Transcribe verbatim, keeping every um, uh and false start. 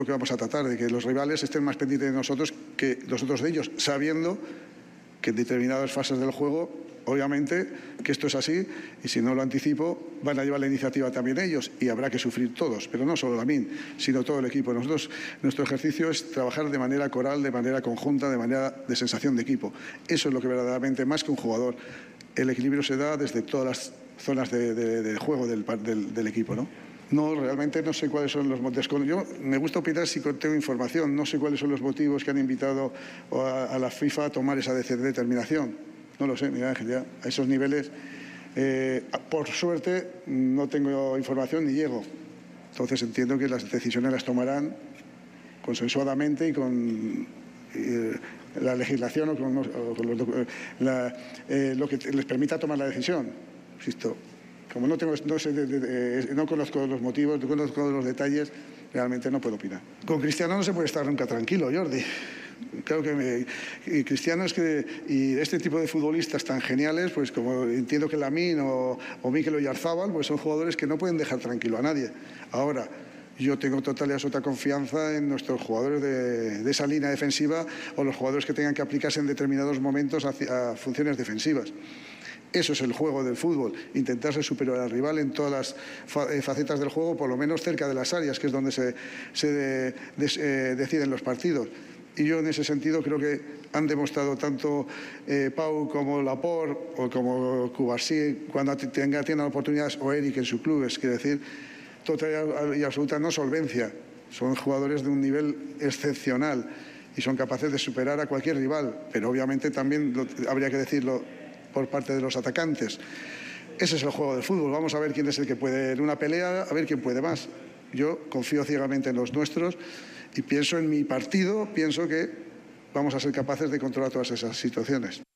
Lo que vamos a tratar, de que los rivales estén más pendientes de nosotros que nosotros de ellos, sabiendo que en determinadas fases del juego, obviamente, que esto es así, y si no lo anticipo, van a llevar la iniciativa también ellos, y habrá que sufrir todos, pero no solo Lamine, sino todo el equipo. Nosotros, nuestro ejercicio es trabajar de manera coral, de manera conjunta, de manera de sensación de equipo. Eso es lo que verdaderamente, más que un jugador, el equilibrio se da desde todas las zonas de, de, de juego del, del, del equipo, ¿no? No, realmente no sé cuáles son los motivos. Yo me gusta opinar si tengo información. No sé cuáles son los motivos que han invitado a, a la FIFA a tomar esa determinación. No lo sé, mira Ángel, ya a esos niveles, eh, por suerte, no tengo información ni llego. Entonces entiendo que las decisiones las tomarán consensuadamente y con eh, la legislación o con, o con los, la, eh, lo que les permita tomar la decisión. Insisto. Como no, tengo, no, sé de, de, de, no conozco los motivos, no conozco los detalles, realmente no puedo opinar. Con Cristiano no se puede estar nunca tranquilo, Jordi. Claro que me, y Cristiano es que, y este tipo de futbolistas tan geniales, pues como entiendo que Lamine o, o Mikel Oyarzabal, pues son jugadores que no pueden dejar tranquilo a nadie. Ahora, yo tengo total y absoluta confianza en nuestros jugadores de, de esa línea defensiva o los jugadores que tengan que aplicarse en determinados momentos a, a funciones defensivas. Eso es el juego del fútbol, intentarse superar al rival en todas las facetas del juego, por lo menos cerca de las áreas, que es donde se, se de, de, eh, deciden los partidos. Y yo en ese sentido creo que han demostrado tanto eh, Pau como Laporte o como Cubarsí, cuando tenga, tengan oportunidades, o Eric en su club, es decir, total y absoluta no solvencia. Son jugadores de un nivel excepcional y son capaces de superar a cualquier rival, pero obviamente también lo, habría que decirlo por parte de los atacantes. Ese es el juego del fútbol. Vamos a ver quién es el que puede en una pelea, a ver quién puede más. Yo confío ciegamente en los nuestros y pienso en mi partido, pienso que vamos a ser capaces de controlar todas esas situaciones.